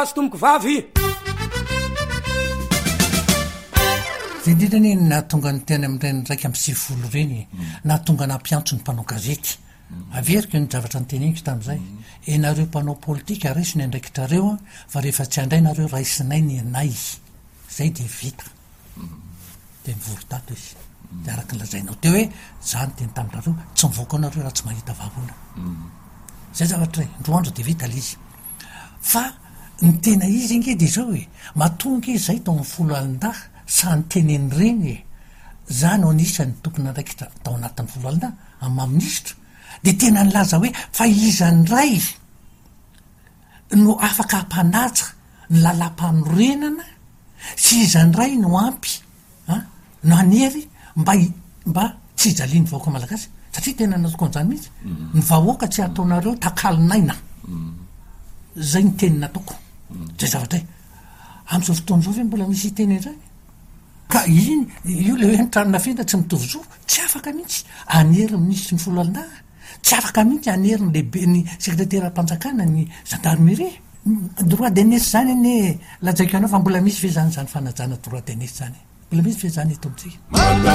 tomoko vavy zay indrindrany nahatonga ny teny amin'ireny raiky amby sivifolo reny nahatonga nampiantso ny mpanao gazety averiko ny zavatra ny teneniko tamin'izay enareo mpanao politika raisiny andraikitrareo fa rehefa tsy andray nareo raisinay ny anay zay de vita de mivorotato izy de araky nylazainao teo hoe zany teny taminareo tsy mivoaka anareo raha tsy mahita vavona zay zavatra ndroandro de vita lizy fa ny tena izy inge de zao hoe matonga izy zay tao amin'ny folo alin-dah sany teneny reny zany o anisany tokony andraikitra tao anatin'ny folo alin-dah amin'ny maministra de tena nylaza hoe fa izany ray no afaka hampanatsa ny lalam-panorenana sy izany ray no ampy no anery mba tsy ijaliany vahoaka malagasy satria tena natoko an'izany mihitsy ny vahoaka tsy ataonareo takalinaina zay ny teny nataoko zay zavatray am'izao fotoan'izao ve mbola misy teny zany ka iny io le hoe nitranona fenta tsy mitovy zo tsy afaka mihitsy anery minisitry ny folo alin-dah tsy afaka mihitsy anery ny lehibe ny sekretera-mpanjakana ny gendarmerie droit de nesse zany ane lajaiko anao fa mbola misy ve zany fanajana droit de nesse zany mbola misy ve zany eto amintsika